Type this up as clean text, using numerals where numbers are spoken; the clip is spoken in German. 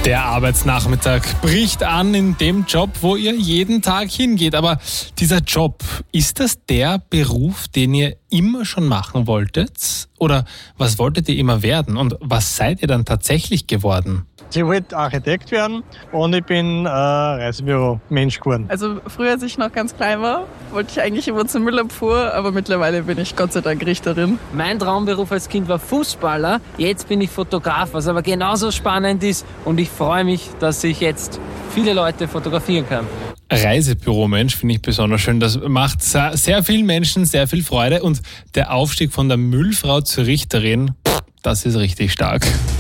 Der Arbeitsnachmittag bricht an in dem Job, wo ihr jeden Tag hingeht. Aber dieser Job, ist das der Beruf, den ihr immer schon machen wolltet? Oder was wolltet ihr immer werden? Und was seid ihr dann tatsächlich geworden? Ich wollte Architekt werden und ich bin Reisebüro-Mensch geworden. Also früher, als ich noch ganz klein war, wollte ich eigentlich immer zur Müllabfuhr, aber mittlerweile bin ich Gott sei Dank Richterin. Mein Traumberuf als Kind war Fußballer, jetzt bin ich Fotograf, was aber genauso spannend ist und ich freue mich, dass ich jetzt viele Leute fotografieren kann. Reisebüro-Mensch finde ich besonders schön. Das macht sehr vielen Menschen sehr viel Freude und der Aufstieg von der Müllfrau zur Richterin, das ist richtig stark.